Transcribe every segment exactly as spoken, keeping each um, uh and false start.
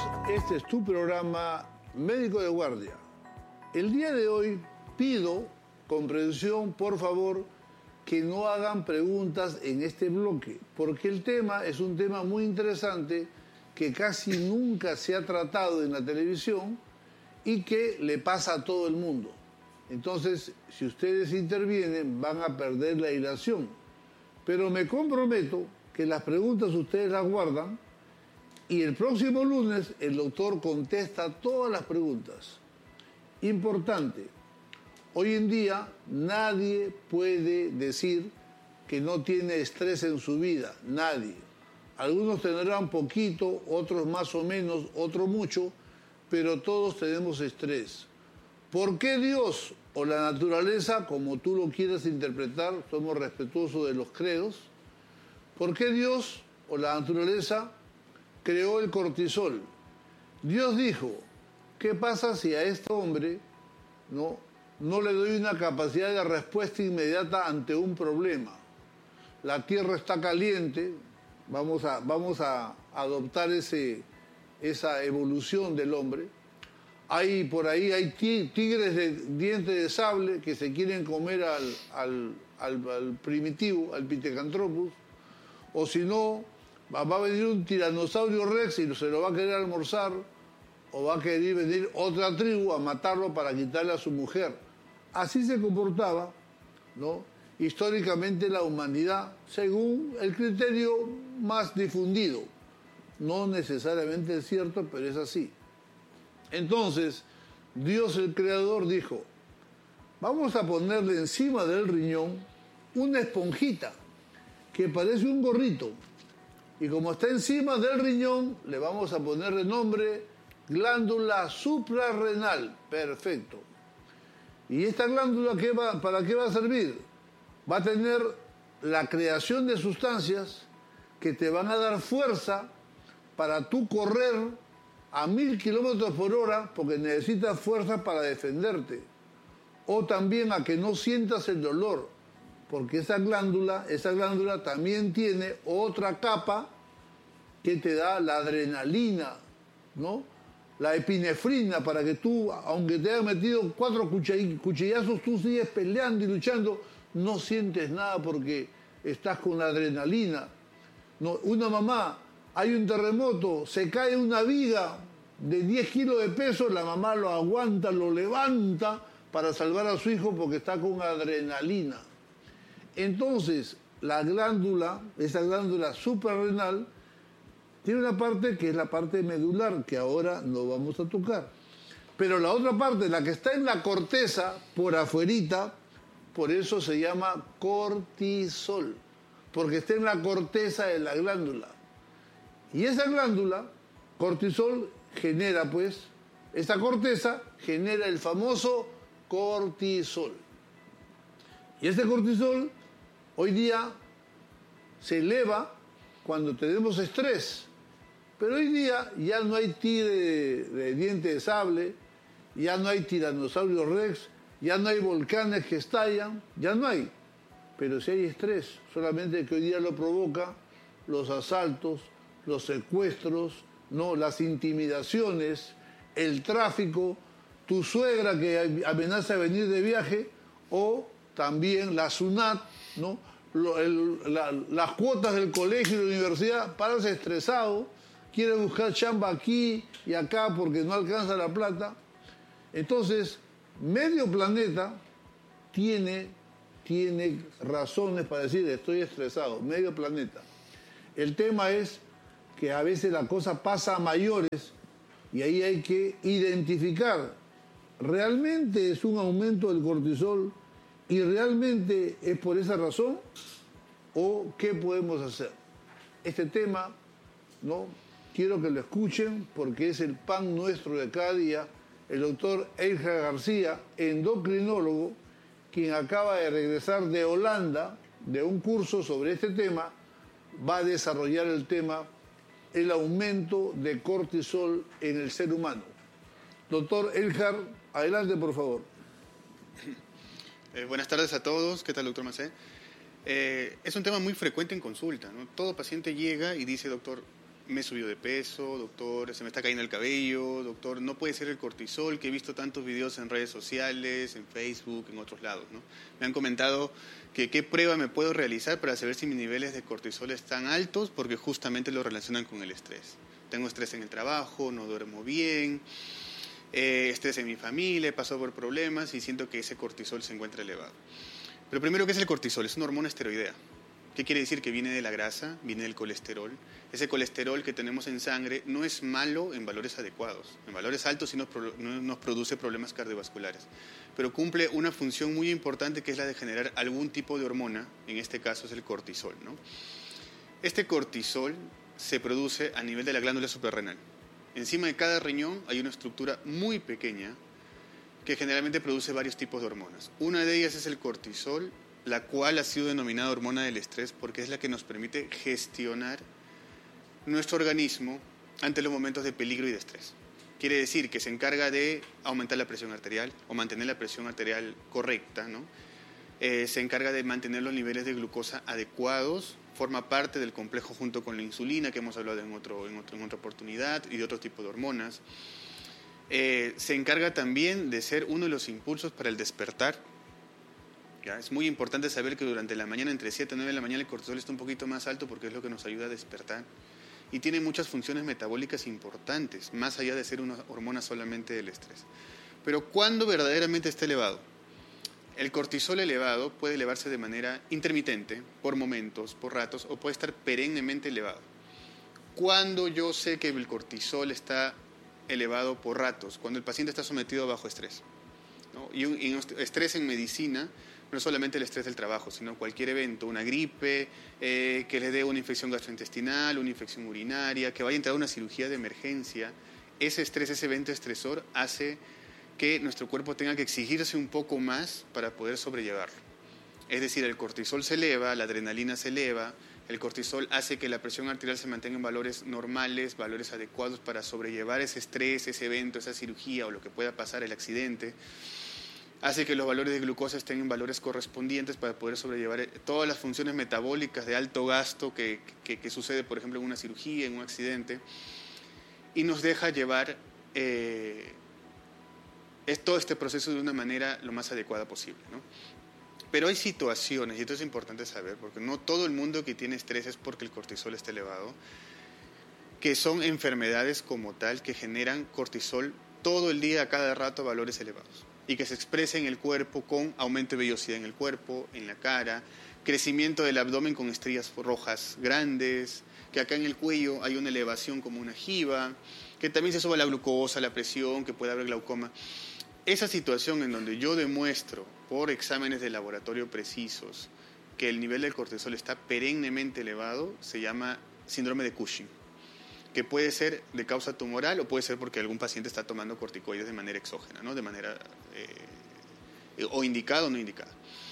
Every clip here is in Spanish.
este es tu programa Médico de Guardia. El día de hoy pido comprensión, por favor, que no hagan preguntas en este bloque, porque el tema es un tema muy interesante que casi nunca se ha tratado en la televisión y que le pasa a todo el mundo. Entonces, si ustedes intervienen, van a perder la hilación. Pero me comprometo que las preguntas ustedes las guardan y el próximo lunes el doctor contesta todas las preguntas. Importante, hoy en día nadie puede decir que no tiene estrés en su vida, nadie. Algunos tendrán poquito, otros más o menos, otros mucho, pero todos tenemos estrés. ¿Por qué Dios o la naturaleza, como tú lo quieras interpretar, somos respetuosos de los credos? ¿Por qué Dios o la naturaleza creó el cortisol? Dios dijo, ¿qué pasa si a este hombre no, no le doy una capacidad de respuesta inmediata ante un problema? La tierra está caliente, vamos a, vamos a adoptar ese, esa evolución del hombre. Hay por ahí hay tigres de dientes de sable que se quieren comer al, al, al, al primitivo, al Pithecanthropus, o si no, va a venir un tiranosaurio rex y se lo va a querer almorzar, o va a querer venir otra tribu a matarlo para quitarle a su mujer. Así se comportaba, ¿no?, históricamente la humanidad, según el criterio más difundido. No necesariamente es cierto, pero es así. Entonces, Dios el Creador dijo, vamos a ponerle encima del riñón una esponjita que parece un gorrito. Y como está encima del riñón, le vamos a poner de nombre glándula suprarrenal. Perfecto. ¿Y esta glándula qué va, para qué va a servir? Va a tener la creación de sustancias que te van a dar fuerza para tú correr a mil kilómetros por hora porque necesitas fuerza para defenderte. O también a que no sientas el dolor, porque esa glándula, esa glándula también tiene otra capa que te da la adrenalina, ¿no? La epinefrina, para que tú, aunque te hayas metido cuatro cuchillazos, tú sigues peleando y luchando, no sientes nada porque estás con la adrenalina. No, una mamá, hay un terremoto, se cae una viga de diez kilos de peso, la mamá lo aguanta, lo levanta para salvar a su hijo porque está con adrenalina. Entonces, la glándula, esa glándula suprarrenal, tiene una parte que es la parte medular, que ahora no vamos a tocar. Pero la otra parte, la que está en la corteza, por afuerita, por eso se llama cortisol, porque está en la corteza de la glándula. Y esa glándula, cortisol, genera pues, esa corteza genera el famoso cortisol. Y este cortisol hoy día se eleva cuando tenemos estrés. Pero hoy día ya no hay tigre de, de diente de sable, ya no hay tiranosaurio rex, ya no hay volcanes que estallan, ya no hay. Pero sí hay estrés, solamente que hoy día lo provoca los asaltos, los secuestros, no, las intimidaciones, el tráfico, tu suegra que amenaza venir de viaje, o también la SUNAT, ¿no? Lo, el, la, las cuotas del colegio y la universidad, paras estresado, quiere buscar chamba aquí y acá porque no alcanza la plata. Entonces, medio planeta tiene, tiene razones para decir estoy estresado, medio planeta. El tema es que a veces la cosa pasa a mayores y ahí hay que identificar, ¿realmente es un aumento del cortisol y realmente es por esa razón? ¿O qué podemos hacer? Este tema, ¿no?, quiero que lo escuchen porque es el pan nuestro de cada día. El doctor Eilhard García, endocrinólogo, quien acaba de regresar de Holanda de un curso sobre este tema, va a desarrollar el tema el aumento de cortisol en el ser humano. Doctor Eilhard, adelante por favor. Eh, buenas tardes a todos. ¿Qué tal, doctor Macé? Eh, es un tema muy frecuente en consulta, ¿no? Todo paciente llega y dice, doctor, me he subido de peso, doctor, se me está cayendo el cabello, doctor, no puede ser el cortisol, que he visto tantos videos en redes sociales, en Facebook, en otros lados, ¿no? Me han comentado que qué prueba me puedo realizar para saber si mis niveles de cortisol están altos, porque justamente lo relacionan con el estrés. Tengo estrés en el trabajo, no duermo bien, eh, estrés en mi familia, he pasado por problemas y siento que ese cortisol se encuentra elevado. Pero primero, ¿qué es el cortisol? Es una hormona esteroidea. ¿Qué quiere decir? Que viene de la grasa, viene del colesterol. Ese colesterol que tenemos en sangre no es malo en valores adecuados. En valores altos sí nos, pro, no, nos produce problemas cardiovasculares. Pero cumple una función muy importante, que es la de generar algún tipo de hormona, en este caso es el cortisol, ¿no? Este cortisol se produce a nivel de la glándula suprarrenal. Encima de cada riñón hay una estructura muy pequeña que generalmente produce varios tipos de hormonas. Una de ellas es el cortisol, la cual ha sido denominada hormona del estrés porque es la que nos permite gestionar nuestro organismo ante los momentos de peligro y de estrés. Quiere decir que se encarga de aumentar la presión arterial o mantener la presión arterial correcta, ¿no? Eh, se encarga de mantener los niveles de glucosa adecuados, forma parte del complejo junto con la insulina, que hemos hablado en, otro, en, otro, en otra oportunidad, y de otro tipo de hormonas. Eh, se encarga también de ser uno de los impulsos para el despertar. ¿Ya? Es muy importante saber que durante la mañana, entre siete y nueve de la mañana, el cortisol está un poquito más alto porque es lo que nos ayuda a despertar. Y tiene muchas funciones metabólicas importantes, más allá de ser una hormona solamente del estrés. Pero ¿cuándo verdaderamente está elevado? El cortisol elevado puede elevarse de manera intermitente, por momentos, por ratos, o puede estar perennemente elevado. ¿Cuándo yo sé que el cortisol está elevado por ratos? Cuando el paciente está sometido a bajo estrés, ¿no? Y un, y un estrés en medicina no es solamente el estrés del trabajo, sino cualquier evento, una gripe, eh, que le dé una infección gastrointestinal, una infección urinaria, que vaya a entrar a una cirugía de emergencia. Ese estrés, ese evento estresor hace que nuestro cuerpo tenga que exigirse un poco más para poder sobrellevarlo. Es decir, el cortisol se eleva, la adrenalina se eleva, el cortisol hace que la presión arterial se mantenga en valores normales, valores adecuados para sobrellevar ese estrés, ese evento, esa cirugía o lo que pueda pasar, el accidente. Hace que los valores de glucosa estén en valores correspondientes para poder sobrellevar todas las funciones metabólicas de alto gasto que, que, que sucede, por ejemplo, en una cirugía, en un accidente, y nos deja llevar eh, todo este proceso de una manera lo más adecuada posible, ¿no? Pero hay situaciones, y esto es importante saber, porque no todo el mundo que tiene estrés es porque el cortisol está elevado, que son enfermedades como tal que generan cortisol todo el día, a cada rato, a valores elevados, y que se expresa en el cuerpo con aumento de vellosidad en el cuerpo, en la cara, crecimiento del abdomen con estrías rojas grandes, que acá en el cuello hay una elevación como una jiba, que también se suba la glucosa, la presión, que puede haber glaucoma. Esa situación en donde yo demuestro por exámenes de laboratorio precisos que el nivel del cortisol está perennemente elevado, se llama síndrome de Cushing, que puede ser de causa tumoral o puede ser porque algún paciente está tomando corticoides de manera exógena, ¿no? De manera eh, o indicada o no indicada.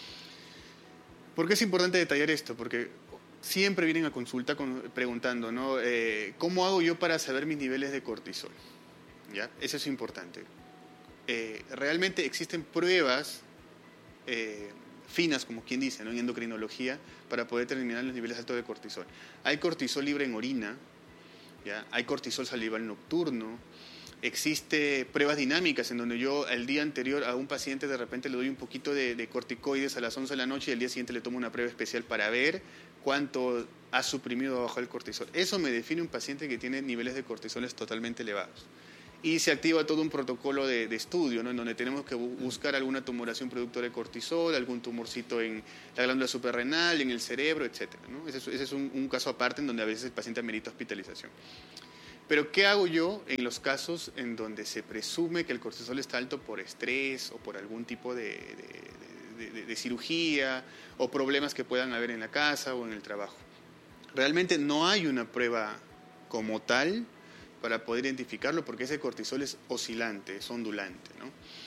¿Por qué es importante detallar esto? Porque siempre vienen a consulta con, preguntando, ¿no? Eh, ¿Cómo hago yo para saber mis niveles de cortisol? ¿Ya? Eso es importante. Eh, realmente existen pruebas eh, finas, como quien dice, ¿no? En endocrinología, para poder determinar los niveles altos de cortisol. Hay cortisol libre en orina, ¿ya? Hay cortisol salival nocturno, existe pruebas dinámicas en donde yo el día anterior a un paciente de repente le doy un poquito de, de corticoides a las once de la noche y el día siguiente le tomo una prueba especial para ver cuánto ha suprimido o bajado el cortisol. Eso me define un paciente que tiene niveles de cortisoles totalmente elevados. Y se activa todo un protocolo de, de estudio, ¿no? En donde tenemos que bu- buscar alguna tumoración productora de cortisol, algún tumorcito en la glándula suprarrenal, en el cerebro, etcétera, ¿no? Ese es, ese es un, un caso aparte en donde a veces el paciente amerita hospitalización. Pero ¿qué hago yo en los casos en donde se presume que el cortisol está alto por estrés o por algún tipo de, de, de, de, de cirugía o problemas que puedan haber en la casa o en el trabajo? Realmente no hay una prueba como tal para poder identificarlo, porque ese cortisol es oscilante, es ondulante, ¿no?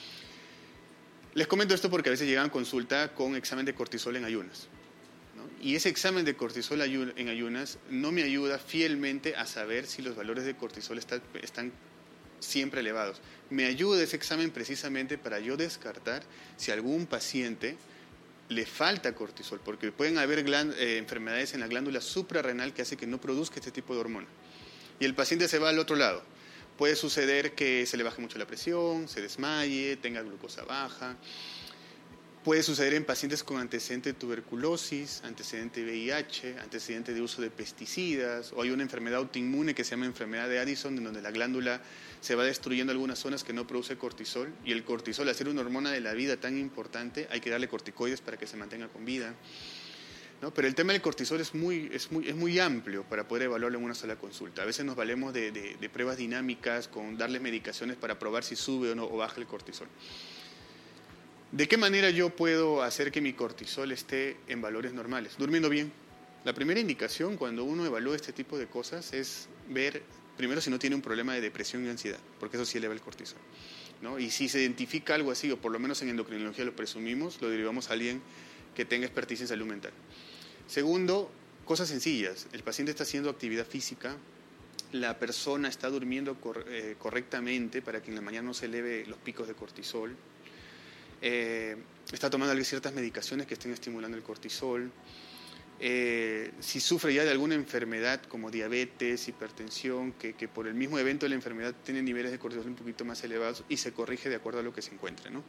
Les comento esto porque a veces llegan a consulta con examen de cortisol en ayunas, ¿no? Y ese examen de cortisol en ayunas no me ayuda fielmente a saber si los valores de cortisol está, están siempre elevados. Me ayuda ese examen precisamente para yo descartar si a algún paciente le falta cortisol, porque pueden haber gland- eh, enfermedades en la glándula suprarrenal que hace que no produzca este tipo de hormona. y el paciente se va al otro lado. Puede suceder que se le baje mucho la presión, se desmaye, tenga glucosa baja. Puede suceder en pacientes con antecedente de tuberculosis, antecedente de V I H, antecedente de uso de pesticidas, o hay una enfermedad autoinmune que se llama enfermedad de Addison, en donde la glándula se va destruyendo algunas zonas que no produce cortisol, y el cortisol, al ser una hormona de la vida tan importante, hay que darle corticoides para que se mantenga con vida, ¿no? Pero el tema del cortisol es muy, es, muy, es muy amplio para poder evaluarlo en una sola consulta. A veces nos valemos de, de, de pruebas dinámicas, con darle medicaciones para probar si sube o no o baja el cortisol. ¿De qué manera yo puedo hacer que mi cortisol esté en valores normales? Durmiendo bien. La primera indicación cuando uno evalúa este tipo de cosas es ver, primero, si no tiene un problema de depresión y ansiedad, porque eso sí eleva el cortisol, ¿no? Y si se identifica algo así, o por lo menos en endocrinología lo presumimos, lo derivamos a alguien que tenga expertise en salud mental. Segundo, cosas sencillas. El paciente está haciendo actividad física, la persona está durmiendo cor- eh, correctamente para que en la mañana no se eleve los picos de cortisol, eh, está tomando ciertas medicaciones que estén estimulando el cortisol, eh, si sufre ya de alguna enfermedad como diabetes, hipertensión, que, que por el mismo evento de la enfermedad tiene niveles de cortisol un poquito más elevados y se corrige de acuerdo a lo que se encuentre, ¿no?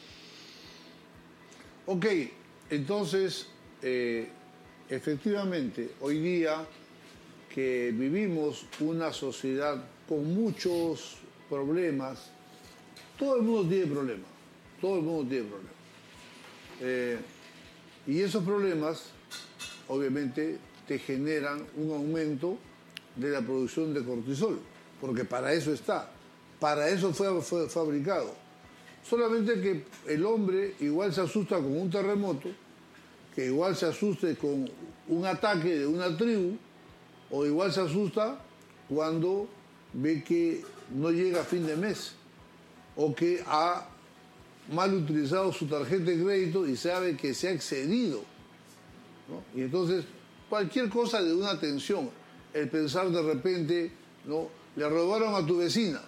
Ok, entonces... Eh... Efectivamente, hoy día que vivimos una sociedad con muchos problemas, todo el mundo tiene problemas, todo el mundo tiene problemas. Eh, y esos problemas, obviamente, te generan un aumento de la producción de cortisol, porque para eso está, para eso fue, fue fabricado. Solamente que el hombre igual se asusta con un terremoto, que igual se asuste con un ataque de una tribu, o igual se asusta cuando ve que no llega a fin de mes, o que ha mal utilizado su tarjeta de crédito y sabe que se ha excedido, ¿no? Y entonces, cualquier cosa de una tensión, el pensar de repente, ¿no? Le robaron a tu vecina,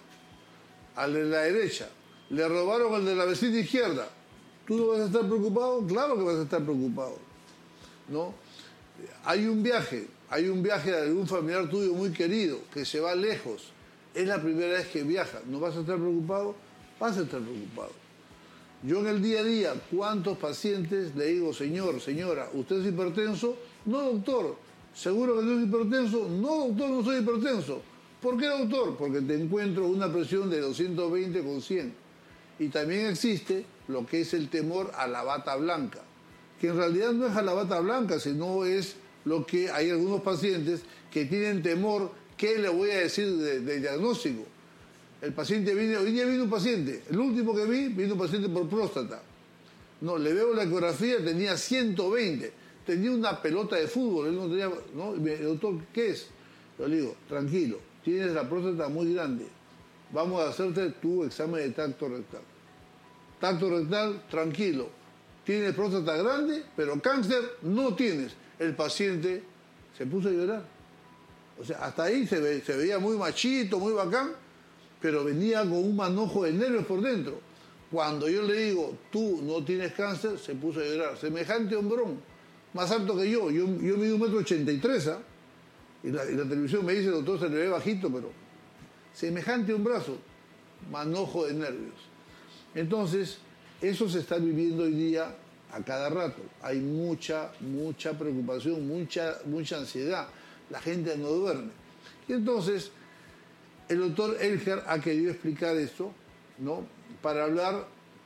al de la derecha, le robaron al de la vecina izquierda. ¿Tú no vas a estar preocupado? Claro que vas a estar preocupado, ¿no? Hay un viaje, hay un viaje de algún familiar tuyo muy querido que se va lejos. Es la primera vez que viaja. ¿No vas a estar preocupado? Vas a estar preocupado. Yo en el día a día, ¿cuántos pacientes le digo, señor, señora, usted es hipertenso? No, doctor. ¿Seguro que no es hipertenso? No, doctor, no soy hipertenso. ¿Por qué, doctor? Porque te encuentro una presión de doscientos veinte con cien. Y también existe lo que es el temor a la bata blanca, que en realidad no es a la bata blanca, sino es lo que hay algunos pacientes que tienen temor. ¿Qué le voy a decir de, de diagnóstico? El paciente viene, hoy día vino un paciente, el último que vi, vino un paciente por próstata. No, le veo la ecografía, tenía ciento veinte, tenía una pelota de fútbol, él no tenía, ¿no? El doctor, ¿qué es? Yo le digo, tranquilo, tienes la próstata muy grande, vamos a hacerte tu examen de tacto rectal. Tacto rectal, tranquilo. Tienes próstata grande, pero cáncer no tienes. El paciente se puso a llorar. O sea, hasta ahí se, ve, se veía muy machito, muy bacán, pero venía con un manojo de nervios por dentro. Cuando yo le digo, tú no tienes cáncer, se puso a llorar. Semejante hombrón, más alto que yo. Yo, yo mido un metro ochenta y tres, ¿ah? Y la, y la televisión me dice, doctor, se le ve bajito, pero semejante un brazo, manojo de nervios. Entonces, eso se está viviendo hoy día a cada rato. Hay mucha, mucha preocupación, mucha, mucha ansiedad. La gente no duerme. Y entonces, el doctor Elger ha querido explicar esto, ¿no? Para hablar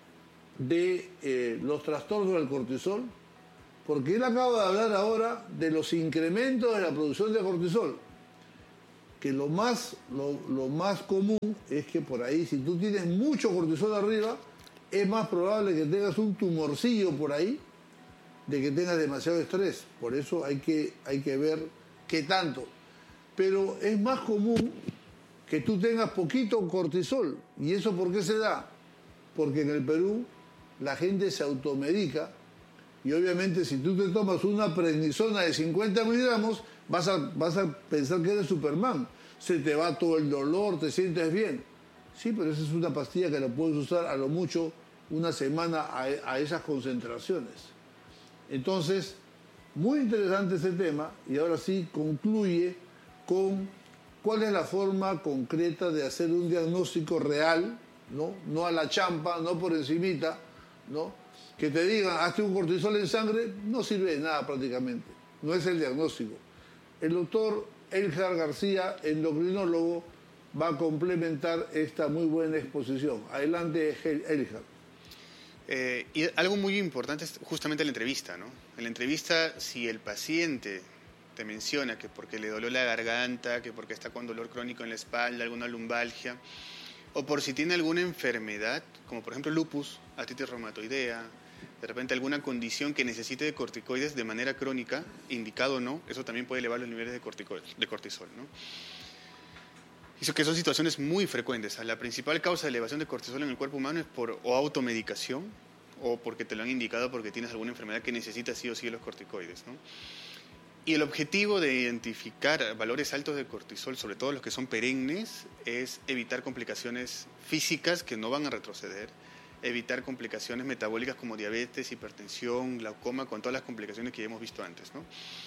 de eh, los trastornos del cortisol, porque él acaba de hablar ahora de los incrementos de la producción de cortisol, que lo más, lo, lo más común es que por ahí, si tú tienes mucho cortisol arriba, es más probable que tengas un tumorcillo por ahí de que tengas demasiado estrés. Por eso hay que, hay que ver qué tanto. Pero es más común que tú tengas poquito cortisol. ¿Y eso por qué se da? Porque en el Perú la gente se automedica y obviamente si tú te tomas una prednisona de cincuenta miligramos, vas a, vas a pensar que eres Superman. Se te va todo el dolor, te sientes bien. Sí, pero esa es una pastilla que la puedes usar a lo mucho una semana a, a esas concentraciones. Entonces, muy interesante ese tema y ahora sí concluye con ¿cuál es la forma concreta de hacer un diagnóstico real, no, no a la champa, no por encimita, ¿no? Que te digan, hazte un cortisol en sangre, no sirve de nada prácticamente, no es el diagnóstico. El doctor Elhar García, endocrinólogo, va a complementar esta muy buena exposición. Adelante, Elhar. Eh, y algo muy importante es justamente la entrevista, ¿no? En la entrevista, si el paciente te menciona que porque le dolió la garganta, que porque está con dolor crónico en la espalda, alguna lumbalgia, o por si tiene alguna enfermedad, como por ejemplo lupus, artritis reumatoidea, de repente alguna condición que necesite de corticoides de manera crónica, indicado o no, eso también puede elevar los niveles de, de cortisol, ¿no? Y eso que son situaciones muy frecuentes. La principal causa de elevación de cortisol en el cuerpo humano es por o automedicación o porque te lo han indicado porque tienes alguna enfermedad que necesita sí o sí los corticoides, ¿no? Y el objetivo de identificar valores altos de cortisol, sobre todo los que son perennes, es evitar complicaciones físicas que no van a retroceder, evitar complicaciones metabólicas como diabetes, hipertensión, glaucoma, con todas las complicaciones que ya hemos visto antes, ¿no?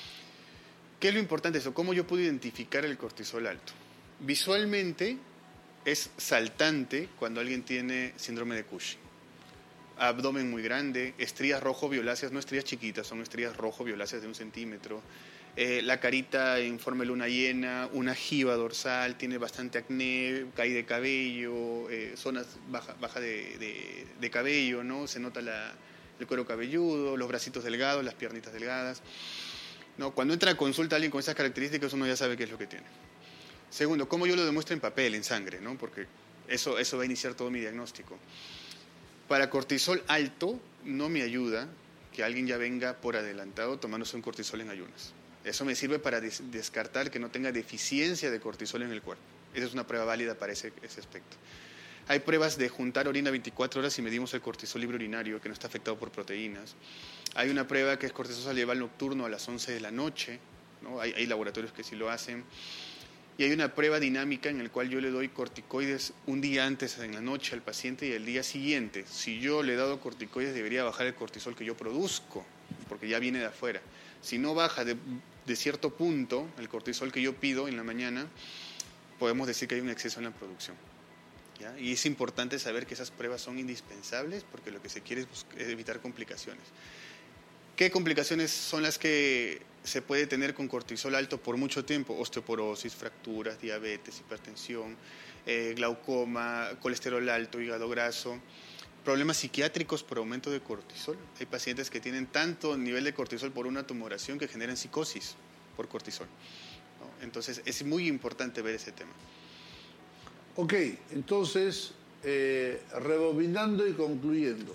¿Qué es lo importante de eso? ¿Cómo yo puedo identificar el cortisol alto? Visualmente es saltante cuando alguien tiene síndrome de Cushing. Abdomen muy grande, estrías rojo-violáceas, no estrías chiquitas, son estrías rojo-violáceas de un centímetro. Eh, la carita en forma de luna llena, una jiba dorsal, tiene bastante acné, caída de cabello, eh, zonas baja, baja de, de, de cabello, ¿no? Se nota la, el cuero cabelludo, los bracitos delgados, las piernitas delgadas, ¿no? Cuando entra a consulta alguien con esas características, uno ya sabe qué es lo que tiene. Segundo, ¿cómo yo lo demuestro en papel, en sangre, ¿no? Porque eso, eso va a iniciar todo mi diagnóstico. Para cortisol alto no me ayuda que alguien ya venga por adelantado tomándose un cortisol en ayunas. Eso me sirve para des- descartar que no tenga deficiencia de cortisol en el cuerpo. Esa es una prueba válida para ese, ese aspecto. Hay pruebas de juntar orina veinticuatro horas y medimos el cortisol libre urinario que no está afectado por proteínas. Hay una prueba que es cortisol salival nocturno a las once de la noche, ¿no? Hay, hay laboratorios que sí lo hacen. Y hay una prueba dinámica en la cual yo le doy corticoides un día antes en la noche al paciente y el día siguiente. Si yo le he dado corticoides, debería bajar el cortisol que yo produzco, porque ya viene de afuera. Si no baja de, de cierto punto el cortisol que yo pido en la mañana, podemos decir que hay un exceso en la producción, ¿ya? Y es importante saber que esas pruebas son indispensables porque lo que se quiere es, buscar, es evitar complicaciones. ¿Qué complicaciones son las que se puede tener con cortisol alto por mucho tiempo? Osteoporosis, fracturas, diabetes, hipertensión, eh, glaucoma, colesterol alto, hígado graso, problemas psiquiátricos por aumento de cortisol. Hay pacientes que tienen tanto nivel de cortisol por una tumoración que generan psicosis por cortisol, ¿no? Entonces es muy importante ver ese tema. Ok, entonces, eh, rebobinando y concluyendo,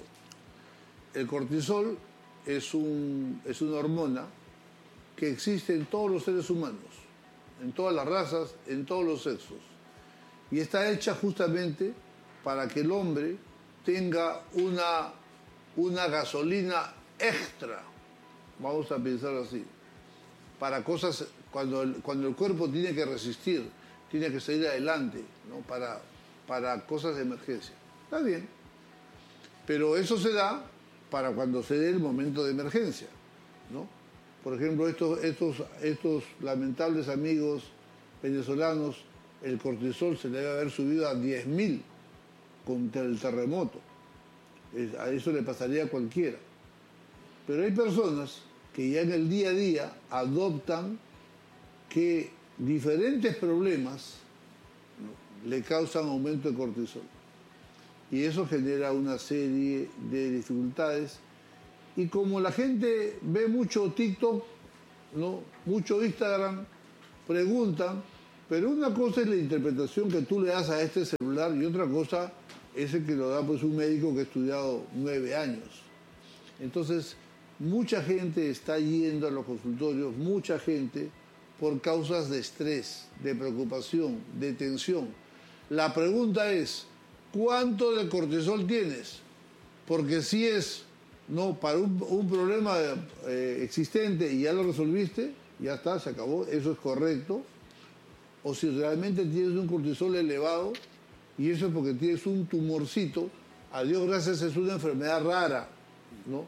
el cortisol es, un, es una hormona que existe en todos los seres humanos, en todas las razas, en todos los sexos. Y está hecha justamente para que el hombre tenga una, una gasolina extra, vamos a pensar así, para cosas, cuando el, cuando el cuerpo tiene que resistir, tiene que salir adelante, ¿no? para, para cosas de emergencia. Está bien, pero eso se da para cuando se dé el momento de emergencia, ¿no? Por ejemplo, estos, estos, estos lamentables amigos venezolanos, el cortisol se le debe haber subido a diez mil contra el terremoto. Es, a eso le pasaría a cualquiera. Pero hay personas que ya en el día a día adoptan que diferentes problemas, ¿no?, le causan aumento de cortisol. Y eso genera una serie de dificultades. Y como la gente ve mucho TikTok, ¿no?, mucho Instagram, preguntan, pero una cosa es la interpretación que tú le das a este celular y otra cosa es el que lo da pues un médico que ha estudiado nueve años. Entonces, mucha gente está yendo a los consultorios, mucha gente, por causas de estrés, de preocupación, de tensión. La pregunta es, ¿cuánto de cortisol tienes? Porque si es, no, para un, un problema eh, existente y ya lo resolviste, ya está, se acabó, eso es correcto. O si realmente tienes un cortisol elevado, y eso es porque tienes un tumorcito, a Dios gracias es una enfermedad rara, ¿no?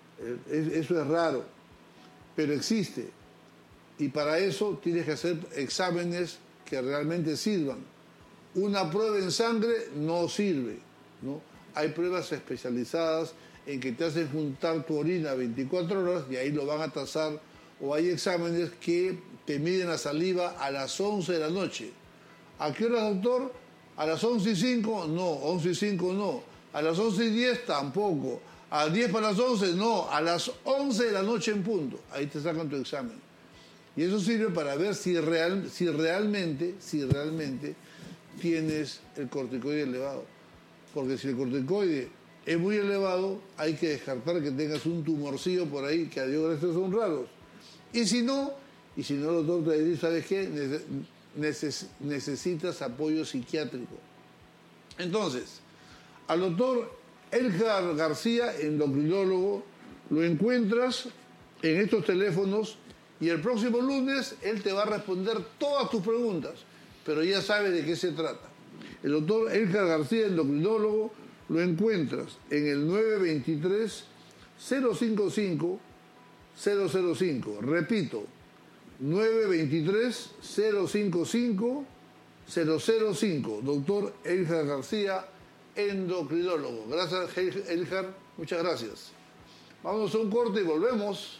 Eso es raro, pero existe. Y para eso tienes que hacer exámenes que realmente sirvan. Una prueba en sangre no sirve, ¿no? Hay pruebas especializadas en que te hacen juntar tu orina veinticuatro horas y ahí lo van a tasar, o hay exámenes que te miden la saliva a las once de la noche. ¿A qué hora, doctor? A las once y cinco, no. once y cinco, no. A las once y diez, tampoco. A las diez para las once, no. A las once de la noche en punto. Ahí te sacan tu examen. Y eso sirve para ver si, real, si realmente, si realmente tienes el corticoide elevado. Porque si el corticoide es muy elevado, hay que descartar que tengas un tumorcillo por ahí, que a Dios gracias son raros. Y si no, y si no, el doctor te dice, ¿sabes qué? Neces- necesitas apoyo psiquiátrico. Entonces, al doctor Edgar García, endocrinólogo, lo encuentras en estos teléfonos y el próximo lunes él te va a responder todas tus preguntas, pero ya sabes de qué se trata. El doctor Edgar García, endocrinólogo, lo encuentras en el nueve dos tres, cero cinco cinco, cero cero cinco. Repito, nueve dos tres, cero cinco cinco, cero cero cinco. Doctor Edgar García, endocrinólogo. Gracias, Edgar. Muchas gracias. Vamos a un corte y volvemos.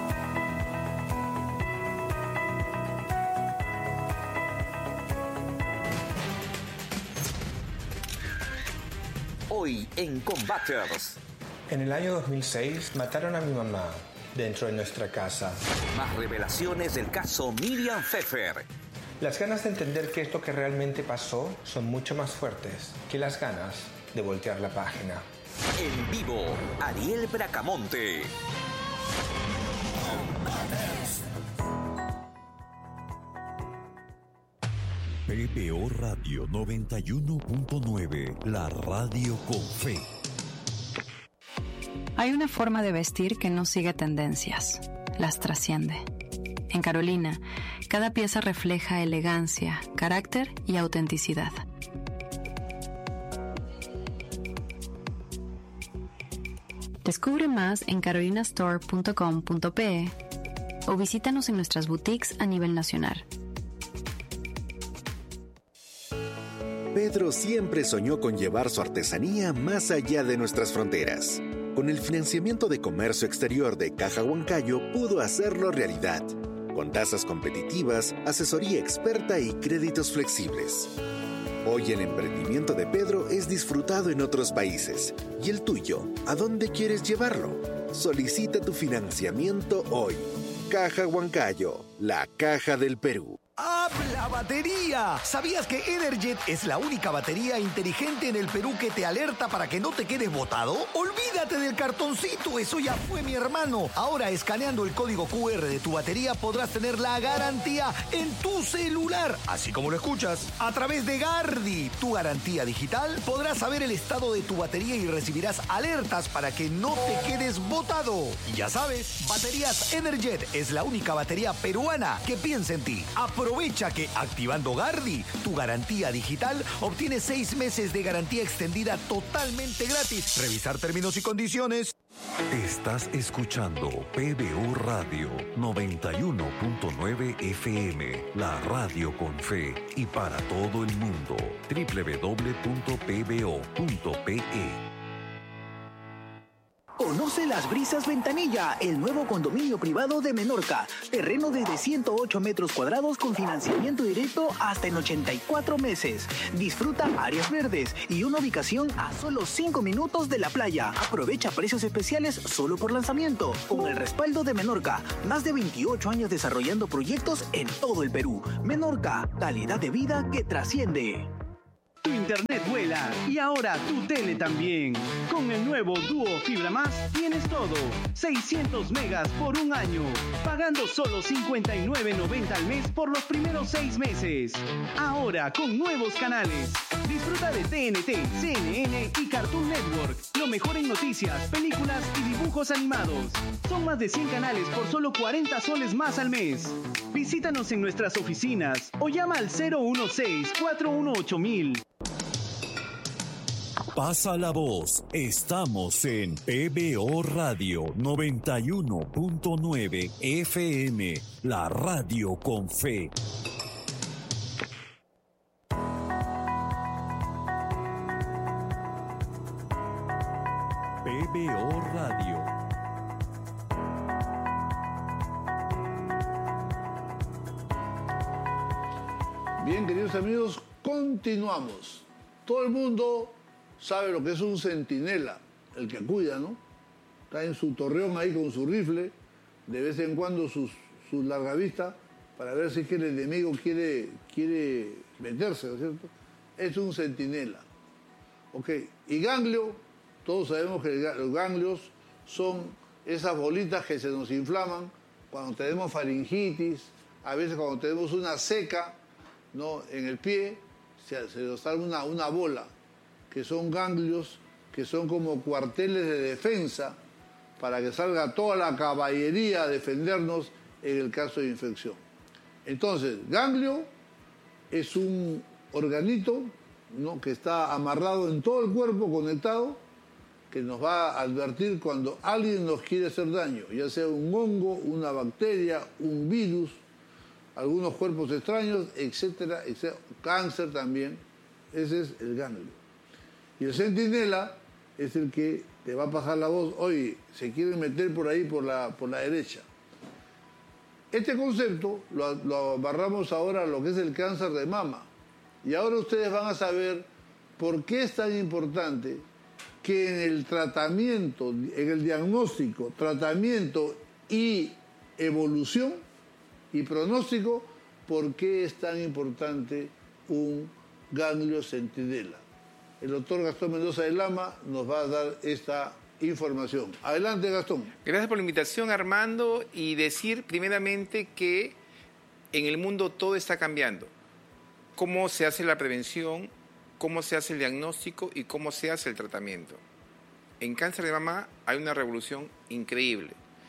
Hoy en Combaters. En el año dos mil seis mataron a mi mamá dentro de nuestra casa. Más revelaciones del caso Miriam Pfeffer. Las ganas de entender qué es lo que realmente pasó son mucho más fuertes que las ganas de voltear la página. En vivo, Ariel Bracamonte. P B O Radio noventa y uno punto nueve, la radio con fe. Hay una forma de vestir que no sigue tendencias, las trasciende. En Carolina, cada pieza refleja elegancia, carácter y autenticidad. Descubre más en carolina store punto com punto pe o visítanos en nuestras boutiques a nivel nacional. Pedro siempre soñó con llevar su artesanía más allá de nuestras fronteras. Con el financiamiento de comercio exterior de Caja Huancayo pudo hacerlo realidad, con tasas competitivas, asesoría experta y créditos flexibles. Hoy el emprendimiento de Pedro es disfrutado en otros países. ¿Y el tuyo? ¿A dónde quieres llevarlo? Solicita tu financiamiento hoy. Caja Huancayo, la caja del Perú. ¡Habla batería! ¿Sabías que Energet es la única batería inteligente en el Perú que te alerta para que no te quedes botado? ¡Olvídate del cartoncito! Eso ya fue, mi hermano. Ahora, escaneando el código cu erre de tu batería, podrás tener la garantía en tu celular. Así como lo escuchas. A través de Gardi, tu garantía digital, podrás saber el estado de tu batería y recibirás alertas para que no te quedes botado. Y ya sabes, Baterías Energet es la única batería peruana que piensa en ti. Aprovecha que activando Gardi, tu garantía digital, obtienes seis meses de garantía extendida totalmente gratis. Revisar términos y condiciones. Estás escuchando P B O Radio noventa y uno punto nueve F M, la radio con fe y para todo el mundo. doble u doble u doble u punto p b o punto p e. Conoce Las Brisas Ventanilla, el nuevo condominio privado de Menorca. Terreno desde ciento ocho metros cuadrados con financiamiento directo hasta en ochenta y cuatro meses. Disfruta áreas verdes y una ubicación a solo cinco minutos de la playa. Aprovecha precios especiales solo por lanzamiento. Con el respaldo de Menorca, más de veintiocho años desarrollando proyectos en todo el Perú. Menorca, calidad de vida que trasciende. Tu internet vuela y ahora tu tele también. Con el nuevo Duo Fibra Más tienes todo. seiscientos megas por un año. Pagando solo cincuenta y nueve noventa al mes por los primeros seis meses. Ahora con nuevos canales. Disfruta de T N T, C N N y Cartoon Network. Lo mejor en noticias, películas y dibujos animados. Son más de cien canales por solo cuarenta soles más al mes. Visítanos en nuestras oficinas o llama al cero uno seis, cuatro uno ocho mil. Pasa la voz. Estamos en P B O Radio noventa y uno punto nueve F M, la radio con fe. B O Radio. Bien, queridos amigos, continuamos. Todo el mundo sabe lo que es un centinela, el que cuida, ¿no? Está en su torreón ahí con su rifle, de vez en cuando sus, sus largavistas, para ver si es que el enemigo quiere, quiere meterse, ¿no es cierto? Es un centinela. Ok, y ganglio, todos sabemos que los ganglios son esas bolitas que se nos inflaman cuando tenemos faringitis, a veces cuando tenemos una seca, ¿no? En el pie, se, se nos sale una, una bola, que son ganglios, que son como cuarteles de defensa para que salga toda la caballería a defendernos en el caso de infección. Entonces, ganglio es un organito, ¿no? Que está amarrado en todo el cuerpo, conectado, que nos va a advertir cuando alguien nos quiere hacer daño, ya sea un hongo, una bacteria, un virus, algunos cuerpos extraños, etcétera, etcétera, cáncer también. Ese es el ganglio. Y el centinela es el que te va a pasar la voz, oye, se quieren meter por ahí, por la, por la derecha. Este concepto lo, lo amarramos ahora a lo que es el cáncer de mama. Y ahora ustedes van a saber por qué es tan importante que en el tratamiento, en el diagnóstico, tratamiento y evolución y pronóstico, por qué es tan importante un ganglio centinela. El doctor Gastón Mendoza de Lama nos va a dar esta información. Adelante, Gastón. Gracias por la invitación, Armando, y decir primeramente que en el mundo todo está cambiando. Cómo se hace la prevención, cómo se hace el diagnóstico y cómo se hace el tratamiento. En cáncer de mama hay una revolución increíble.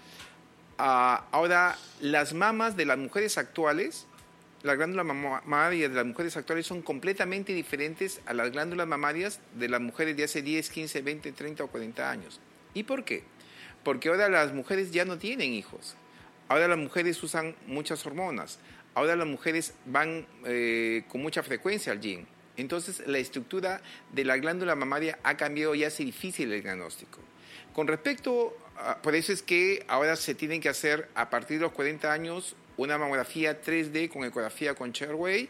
Uh, ahora, las mamas de las mujeres actuales, las glándulas mamarias de las mujeres actuales son completamente diferentes a las glándulas mamarias de las mujeres de hace diez, quince, veinte, treinta o cuarenta años. ¿Y por qué? Porque ahora las mujeres ya no tienen hijos. Ahora las mujeres usan muchas hormonas. Ahora las mujeres van eh, con mucha frecuencia al gym. Entonces, la estructura de la glándula mamaria ha cambiado y hace difícil el diagnóstico. Con respecto, a, por eso es que ahora se tienen que hacer, a partir de los cuarenta años, una mamografía tres D con ecografía con Sherway,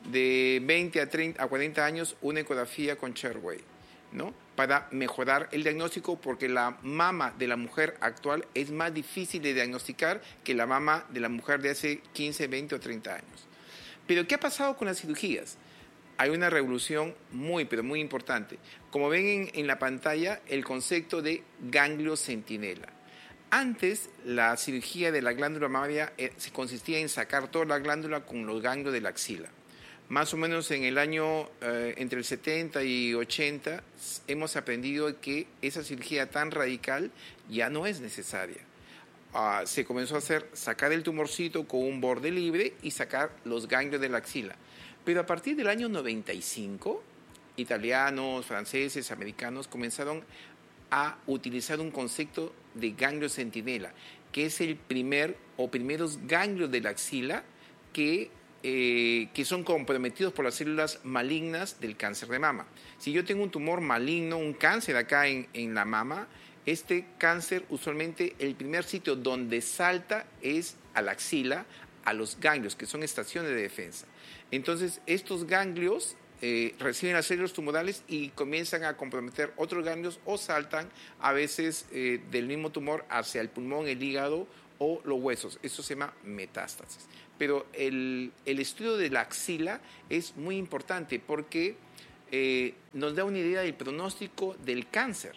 de veinte a, treinta, a cuarenta años, una ecografía con Sherway, ¿no? Para mejorar el diagnóstico, porque la mama de la mujer actual es más difícil de diagnosticar que la mama de la mujer de hace quince, veinte o treinta años. Pero, ¿qué ha pasado con las cirugías? Hay una revolución muy, pero muy importante. Como ven en, en la pantalla, el concepto de ganglio centinela. Antes, la cirugía de la glándula mamaria eh, se consistía en sacar toda la glándula con los ganglios de la axila. Más o menos en el año, eh, entre el setenta y ochenta, hemos aprendido que esa cirugía tan radical ya no es necesaria. Uh, se comenzó a hacer, sacar el tumorcito con un borde libre y sacar los ganglios de la axila. Pero a partir del año noventa y cinco, italianos, franceses, americanos comenzaron a utilizar un concepto de ganglio centinela, que es el primer o primeros ganglios de la axila que, eh, que son comprometidos por las células malignas del cáncer de mama. Si yo tengo un tumor maligno, un cáncer acá en, en la mama, este cáncer usualmente el primer sitio donde salta es a la axila, a los ganglios, que son estaciones de defensa. Entonces, estos ganglios eh, reciben las células tumorales y comienzan a comprometer otros ganglios o saltan a veces eh, del mismo tumor hacia el pulmón, el hígado o los huesos. Eso se llama metástasis. Pero el, el estudio de la axila es muy importante porque eh, nos da una idea del pronóstico del cáncer.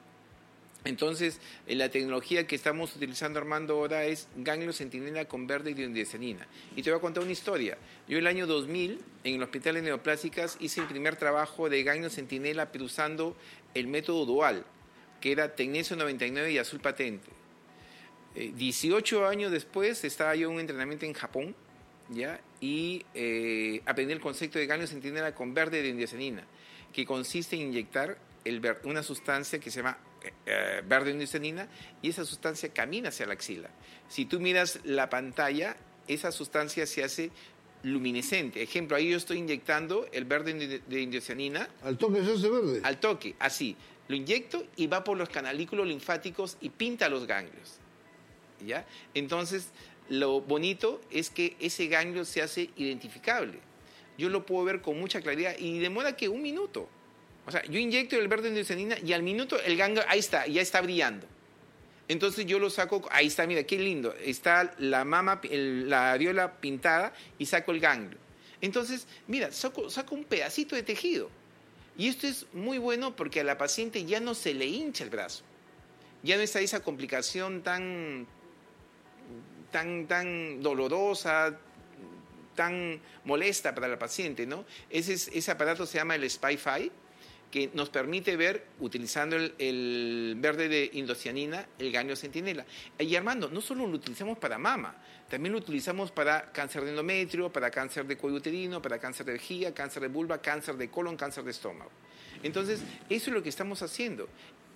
Entonces, la tecnología que estamos utilizando, Armando, ahora es ganglio centinela con verde y ondiacinina. Y te voy a contar una historia. Yo el año dos mil, en el Hospital de Neoplásicas, hice el primer trabajo de ganglio centinela, pero usando el método dual, que era tecnesio noventa y nueve y azul patente. Eh, dieciocho años después, estaba yo en un entrenamiento en Japón, ¿ya? Y eh, aprendí el concepto de ganglio centinela con verde y ondiacinina, que consiste en inyectar el ver- una sustancia que se llama Eh, verde ondiacinina, y esa sustancia camina hacia la axila. Si tú miras la pantalla, esa sustancia se hace luminescente. Ejemplo, ahí yo estoy inyectando el verde de ondiacinina. ¿Al toque se hace verde? Al toque, así. Lo inyecto y va por los canalículos linfáticos y pinta los ganglios. ¿Ya? Entonces, lo bonito es que ese ganglio se hace identificable. Yo lo puedo ver con mucha claridad y demora que un minuto. O sea, yo inyecto el verde indocyanina y al minuto el ganglio, ahí está, ya está brillando. Entonces yo lo saco, ahí está, mira, qué lindo. Está la mama, el, la areola pintada y saco el ganglio. Entonces, mira, saco, saco un pedacito de tejido. Y esto es muy bueno porque a la paciente ya no se le hincha el brazo. Ya no está esa complicación tan, tan, tan dolorosa, tan molesta para la paciente, ¿no? Ese, ese aparato se llama el SpyFi, que nos permite ver, utilizando el, el verde de indocianina, el ganglio centinela. Y Armando, no solo lo utilizamos para mama, también lo utilizamos para cáncer de endometrio, para cáncer de cuello uterino, para cáncer de vejiga, cáncer de vulva, cáncer de colon, cáncer de estómago. Entonces, eso es lo que estamos haciendo.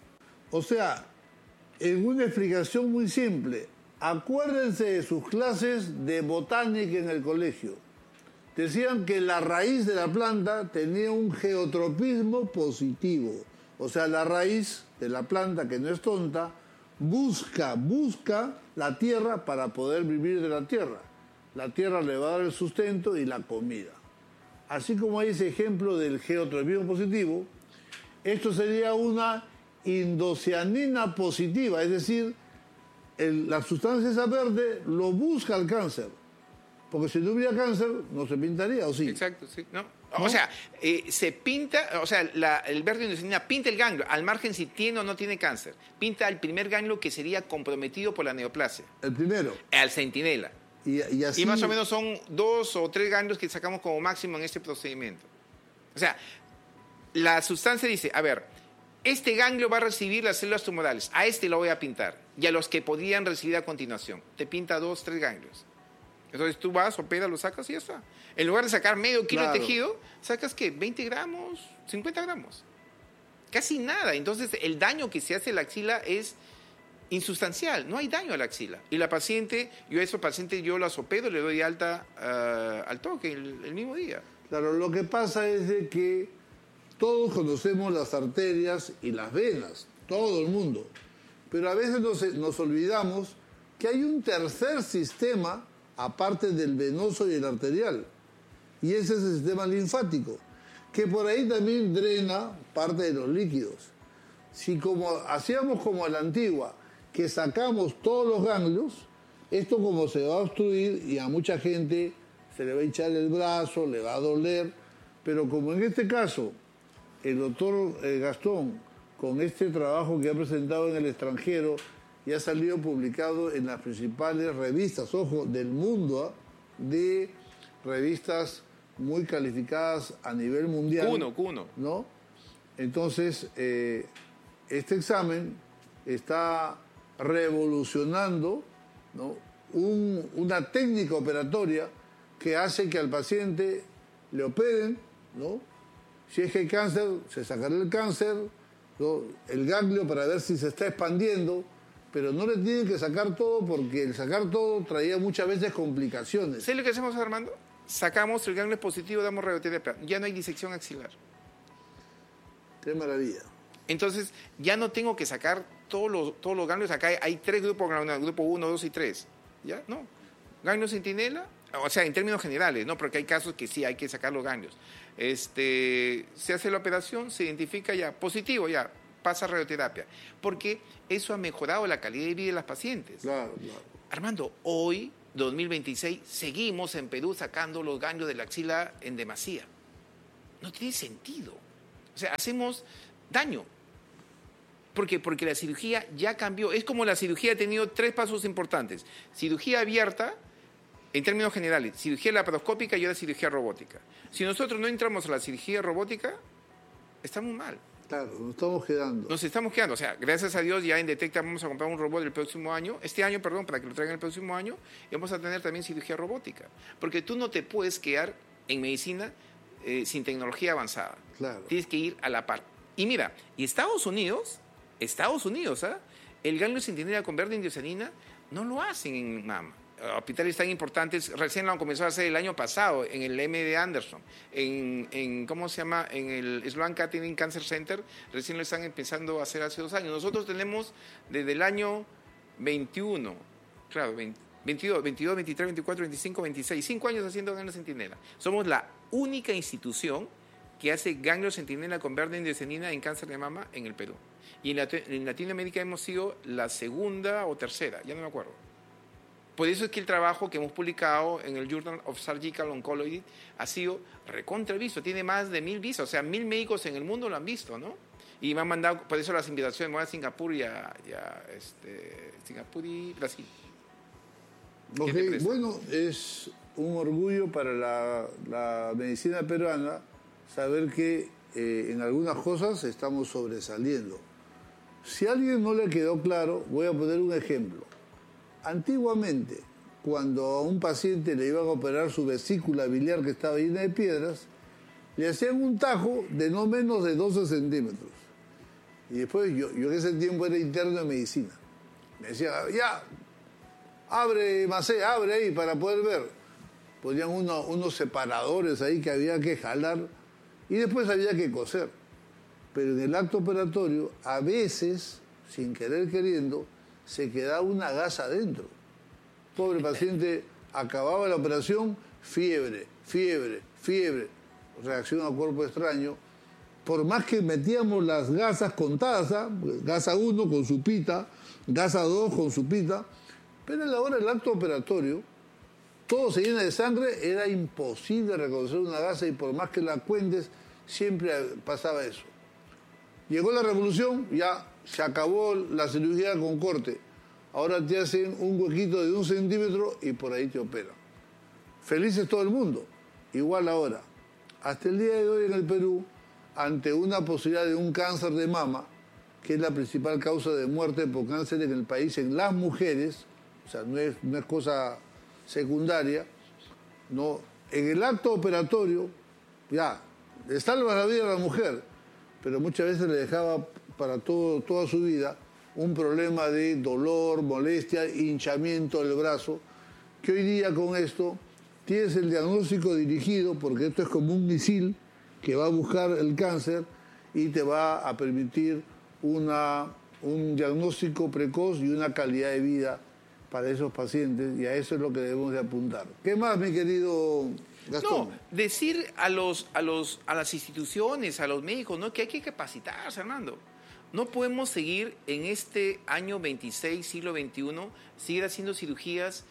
O sea, en una explicación muy simple, acuérdense de sus clases de botánica en el colegio. Decían que la raíz de la planta tenía un geotropismo positivo. O sea, la raíz de la planta, que no es tonta, busca, busca la tierra para poder vivir de la tierra. La tierra le va a dar el sustento y la comida. Así como hay ese ejemplo del geotropismo positivo, esto sería una indocianina positiva, es decir, el, la sustancia esa verde lo busca el cáncer. Porque si no hubiera cáncer, no se pintaría, ¿o sí? Exacto, sí. No. ¿No? O sea, eh, se pinta, o sea, la, el verde indocyanina pinta el ganglio, al margen si tiene o no tiene cáncer. Pinta el primer ganglio que sería comprometido por la neoplasia. El primero. Al centinela. Y, y, así... y más o menos son dos o tres ganglios que sacamos como máximo en este procedimiento. O sea, la sustancia dice, a ver, este ganglio va a recibir las células tumorales, a este lo voy a pintar, y a los que podrían recibir a continuación. Te pinta dos, tres ganglios. Entonces tú vas, operas, lo sacas y ya está. En lugar de sacar medio kilo Claro. de tejido, sacas, ¿qué? veinte gramos, cincuenta gramos. Casi nada. Entonces el daño que se hace a la axila es insustancial. No hay daño a la axila. Y la paciente, yo a esos pacientes yo las opero, le doy alta uh, al toque el, el mismo día. Claro, lo que pasa es de que todos conocemos las arterias y las venas, todo el mundo. Pero a veces nos, nos olvidamos que hay un tercer sistema aparte del venoso y el arterial. Y ese es el sistema linfático, que por ahí también drena parte de los líquidos. Si como hacíamos como a la antigua, que sacamos todos los ganglios, esto como se va a obstruir y a mucha gente se le va a hinchar el brazo, le va a doler, pero como en este caso el doctor eh, Gastón, con este trabajo que ha presentado en el extranjero, y ha salido publicado en las principales revistas, ojo, del mundo, ¿eh? de revistas muy calificadas a nivel mundial. Cuno, Cuno. ¿No? Entonces, eh, este examen está revolucionando, ¿no? Un, una técnica operatoria que hace que al paciente le operen, ¿no? Si es que hay cáncer, se sacará el cáncer, ¿no? El ganglio para ver si se está expandiendo, pero no le tienen que sacar todo porque el sacar todo traía muchas veces complicaciones. ¿Sabes lo que hacemos, Armando? Sacamos el ganglio positivo, damos radioterapia. Ya no hay disección axilar. Qué maravilla. Entonces, ya no tengo que sacar todos los, todos los ganglios. Acá hay, hay tres grupos, grupo uno, dos y tres. ¿Ya? No. Ganglio centinela, o sea, en términos generales, ¿no? Porque hay casos que sí hay que sacar los ganglios. Este, se hace la operación, se identifica ya, positivo ya, pasa a radioterapia. Porque eso ha mejorado la calidad de vida de las pacientes. Claro, claro. Armando, hoy, dos mil veintiséis, seguimos en Perú sacando los ganglios de la axila en demasía. No tiene sentido. O sea, hacemos daño. ¿Por qué? Porque la cirugía ya cambió. Es como la cirugía ha tenido tres pasos importantes. Cirugía abierta, en términos generales, cirugía laparoscópica y ahora cirugía robótica. Si nosotros no entramos a la cirugía robótica, estamos mal. Claro, nos estamos quedando. Nos estamos quedando. O sea, gracias a Dios ya en Detecta vamos a comprar un robot el próximo año, este año, perdón, para que lo traigan el próximo año, y vamos a tener también cirugía robótica. Porque tú no te puedes quedar en medicina eh, sin tecnología avanzada. Claro. Tienes que ir a la par. Y mira, y Estados Unidos, Estados Unidos, ¿ah? El ganglio centinela con verde indocyanina no lo hacen en mama. hospitales tan importantes, recién lo han comenzado a hacer el año pasado, en el M D Anderson, en, en ¿cómo se llama? En el Sloan Kettering Cancer Center, recién lo están empezando a hacer hace dos años. Nosotros tenemos desde el año veintiuno, claro, veinte, veintidós, veintidós, veintitrés, veinticuatro, veinticinco, veintiséis, cinco años haciendo ganglio centinela. Somos la única institución que hace ganglio centinela con verde indiocenina en cáncer de mama en el Perú. Y en, Lat- en Latinoamérica hemos sido la segunda o tercera, ya no me acuerdo. Por eso es que el trabajo que hemos publicado en el Journal of Surgical Oncology ha sido recontra visto, tiene más de mil vistas, o sea, mil médicos en el mundo lo han visto, ¿no? Y me han mandado, por eso las invitaciones, me voy a Singapur y a, y a este, Singapur y Brasil. Okay, bueno, es un orgullo para la, la medicina peruana saber que eh, en algunas cosas estamos sobresaliendo. Si a alguien no le quedó claro, voy a poner un ejemplo. Antiguamente, cuando a un paciente le iban a operar su vesícula biliar que estaba llena de piedras, le hacían un tajo de no menos de doce centímetros. Y después, yo, yo en ese tiempo era interno de medicina. Me decían, ya, abre, Macé, abre ahí para poder ver. Ponían uno, unos separadores ahí que había que jalar y después había que coser. Pero en el acto operatorio, a veces, sin querer queriendo, se quedaba una gasa adentro. Pobre paciente, acababa la operación, fiebre, fiebre, fiebre, reacción a cuerpo extraño. Por más que metíamos las gasas contadas, ¿eh? Gasa uno con su pita, gasa dos con su pita, pero a la hora del acto operatorio, todo se llena de sangre, era imposible reconocer una gasa y por más que la cuentes, siempre pasaba eso. Llegó la revolución, ya se acabó la cirugía con corte. Ahora te hacen un huequito de un centímetro y por ahí te operan. Felices todo el mundo. Igual ahora. Hasta el día de hoy en el Perú, ante una posibilidad de un cáncer de mama, que es la principal causa de muerte por cáncer en el país en las mujeres, o sea, no es, no es cosa secundaria, no, en el acto operatorio, ya, le salva la vida a la mujer, pero muchas veces le dejaba para todo, toda su vida un problema de dolor, molestia, hinchamiento del brazo, que hoy día con esto tienes el diagnóstico dirigido, porque esto es como un misil que va a buscar el cáncer y te va a permitir una, un diagnóstico precoz y una calidad de vida para esos pacientes, y a eso es lo que debemos de apuntar. ¿Qué más, mi querido Gastón? No, decir a, los, a, los, a las instituciones, a los médicos, ¿no? que hay que capacitarse, Armando. No podemos seguir en este año veintiséis, siglo veintiuno, seguir haciendo cirugías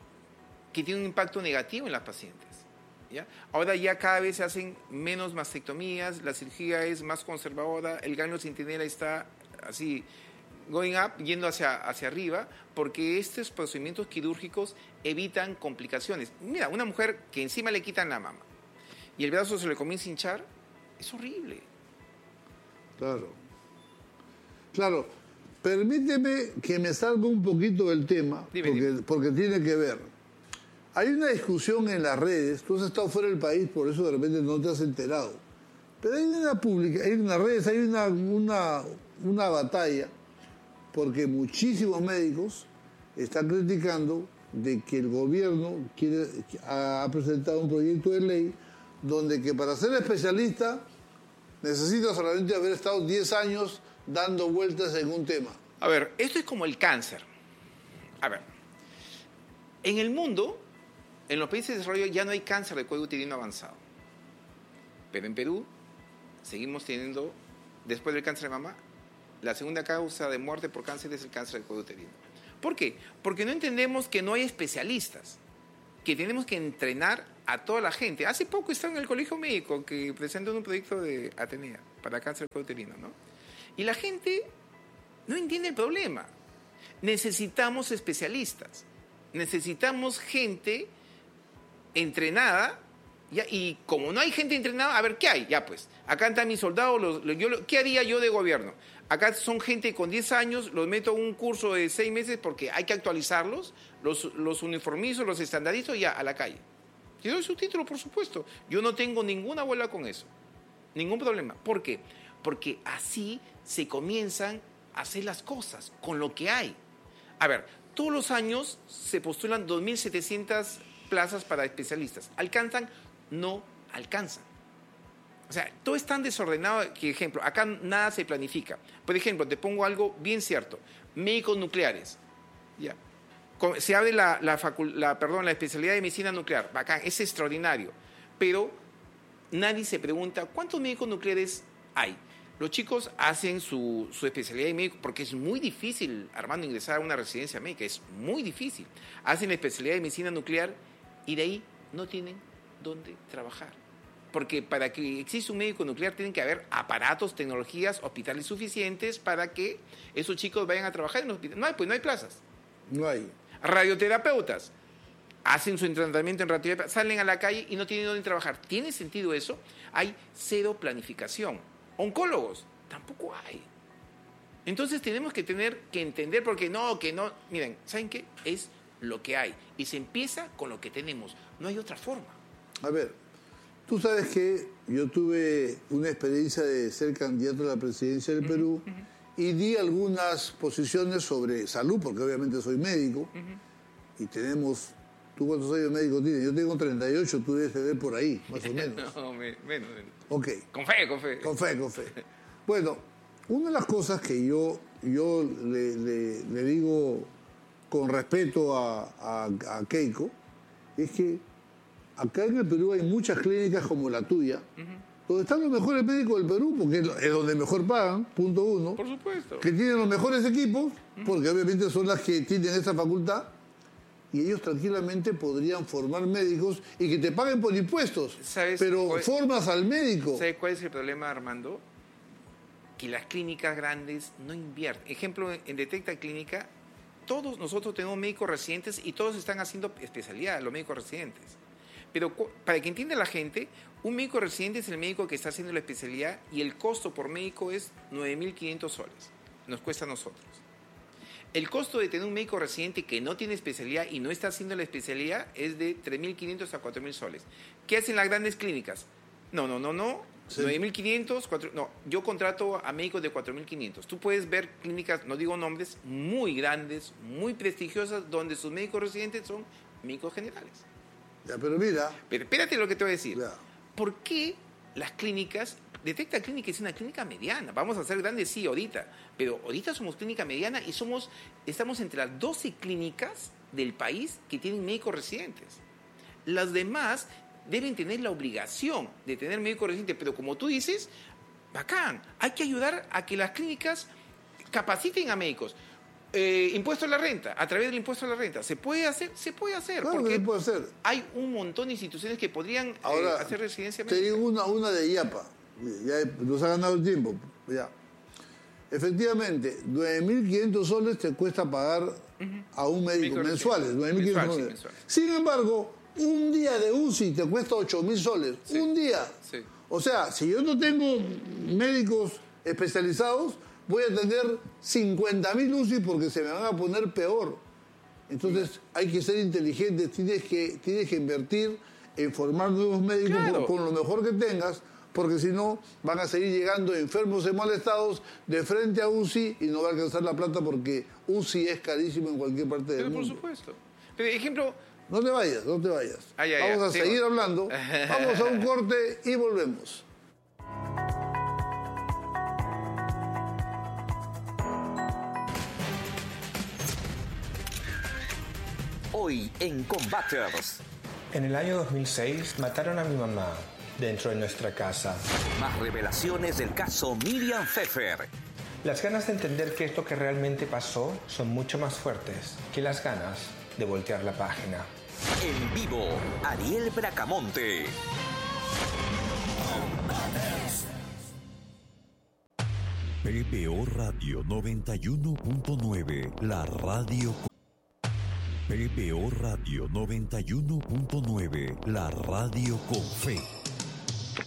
que tienen un impacto negativo en las pacientes. ¿Ya? Ahora ya cada vez se hacen menos mastectomías, la cirugía es más conservadora, el ganglio centinela está así going up, yendo hacia, hacia arriba, porque estos procedimientos quirúrgicos evitan complicaciones. Mira, una mujer que encima le quitan la mama y el brazo se le comienza a hinchar, es horrible. Claro. Claro. Permíteme que me salga un poquito del tema, Dime, porque, dime. porque tiene que ver. Hay una discusión en las redes, tú has estado fuera del país, por eso de repente no te has enterado. Pero hay una pública, hay en las redes, hay una, una, una batalla, porque muchísimos médicos están criticando de que el gobierno quiere, ha presentado un proyecto de ley donde que para ser especialista necesita solamente haber estado diez años dando vueltas en un tema. A ver, esto es como el cáncer. A ver, en el mundo, en los países de desarrollo ya no hay cáncer de cuello uterino avanzado. Pero en Perú seguimos teniendo, después del cáncer de mama, la segunda causa de muerte por cáncer es el cáncer de cuello uterino. ¿Por qué? Porque no entendemos que no hay especialistas, que tenemos que entrenar a toda la gente. Hace poco estaba en el colegio médico que presentó un proyecto de Atenea para cáncer de cuello uterino, ¿no? Y la gente no entiende el problema. Necesitamos especialistas, necesitamos gente entrenada, ya, y como no hay gente entrenada, a ver, ¿qué hay? Ya pues, acá están mis soldados, los, los, yo, ¿qué haría yo de gobierno? Acá son gente con diez años, los meto a un curso de seis meses porque hay que actualizarlos, los, los uniformizo, los estandarizo y ya, a la calle. Yo doy su título, por supuesto. Yo no tengo ninguna bola con eso, ningún problema. ¿Por qué? Porque así se comienzan a hacer las cosas con lo que hay. A ver, todos los años se postulan dos mil setecientas plazas para especialistas. ¿Alcanzan? No alcanzan. O sea, todo es tan desordenado que, ejemplo, acá nada se planifica. Por ejemplo, te pongo algo bien cierto. Médicos nucleares. Ya. Se abre la, la, facul- la, perdón, la especialidad de medicina nuclear. Bacán, es extraordinario. Pero nadie se pregunta, ¿cuántos médicos nucleares hay? Los chicos hacen su, su especialidad de médico porque es muy difícil, Armando, ingresar a una residencia médica. Es muy difícil. Hacen la especialidad de medicina nuclear y de ahí no tienen dónde trabajar. Porque para que exista un médico nuclear tienen que haber aparatos, tecnologías, hospitales suficientes para que esos chicos vayan a trabajar en los hospitales. No hay, pues no hay plazas. No hay. Radioterapeutas hacen su tratamiento en radioterapia, salen a la calle y no tienen dónde trabajar. ¿Tiene sentido eso? Hay cero planificación. Oncólogos, tampoco hay. Entonces tenemos que tener que entender, porque no, que no... Miren, ¿saben qué? Es lo que hay. Y se empieza con lo que tenemos. No hay otra forma. A ver, tú sabes que yo tuve una experiencia de ser candidato a la presidencia del Perú uh-huh, uh-huh. y di algunas posiciones sobre salud, porque obviamente soy médico, uh-huh. y tenemos... ¿Tú cuántos años médico tienes? Yo tengo treinta y ocho, tú debes tener por ahí, más o menos. No, menos, menos. Ok. Con fe, con fe. Con fe, con fe. Bueno, una de las cosas que yo, yo le, le, le digo con respeto a, a, a Keiko es que acá en el Perú hay muchas clínicas como la tuya, uh-huh. donde están los mejores médicos del Perú, porque es donde mejor pagan, punto uno. Por supuesto. Que tienen los mejores equipos, uh-huh. porque obviamente son las que tienen esa facultad. Y ellos tranquilamente podrían formar médicos y que te paguen por impuestos. ¿Sabes pero cuál, formas al médico. ¿Sabes cuál es el problema, Armando? Que las clínicas grandes no invierten. Ejemplo, en Detecta Clínica, todos nosotros tenemos médicos residentes y todos están haciendo especialidad, los médicos residentes. Pero para que entienda la gente, un médico residente es el médico que está haciendo la especialidad y el costo por médico es nueve mil quinientos soles. Nos cuesta a nosotros. El costo de tener un médico residente que no tiene especialidad y no está haciendo la especialidad es de tres mil quinientos a cuatro mil soles. ¿Qué hacen las grandes clínicas? No, no, no, no. Sí. nueve mil quinientos, cuatro, no. Yo contrato a médicos de cuatro mil quinientos. Tú puedes ver clínicas, no digo nombres, muy grandes, muy prestigiosas, donde sus médicos residentes son médicos generales. Ya, pero mira... Pero espérate lo que te voy a decir. Ya. ¿Por qué las clínicas... Detecta Clínica es una clínica mediana. Vamos a ser grandes, sí, ahorita. Pero ahorita somos clínica mediana y somos estamos entre las doce clínicas del país que tienen médicos residentes. Las demás deben tener la obligación de tener médicos residentes. Pero como tú dices, bacán, hay que ayudar a que las clínicas capaciten a médicos. Eh, impuesto a la renta, a través del impuesto a la renta. ¿Se puede hacer? Se puede hacer. Claro porque que se puede hacer. Hay un montón de instituciones que podrían Ahora, eh, hacer residencia médica. médica. Te digo una, una de I A P A. Ya nos ha ganado el tiempo. Ya. Efectivamente, nueve mil quinientos soles te cuesta pagar uh-huh. a un médico Médico mensuales. nueve mil quinientos mensual, soles. sí, Sin embargo, un día de U C I te cuesta ocho mil soles. Sí. Un día. Sí. O sea, si yo no tengo médicos especializados, voy a tener cincuenta mil U C I porque se me van a poner peor. Entonces, sí. hay que ser inteligentes. Tienes que, tienes que invertir en formar nuevos médicos claro. con, con lo mejor que tengas, porque si no van a seguir llegando enfermos en mal estado de frente a U C I y no va a alcanzar la plata porque U C I es carísimo en cualquier parte del Pero mundo. por supuesto. Pero ejemplo... No te vayas, no te vayas. Ah, ya, Vamos ya, a sí, seguir bueno. hablando. Vamos a un corte y volvemos. Hoy en Combaters. En el año dos mil seis mataron a mi mamá dentro de nuestra casa. Más revelaciones del caso Miriam Pfeffer. Las ganas de entender qué es lo que realmente pasó son mucho más fuertes que las ganas de voltear la página. En vivo, Ariel Bracamonte. P B O Radio noventa y uno punto nueve, la radio... P B O Radio noventa y uno punto nueve, la radio con fe.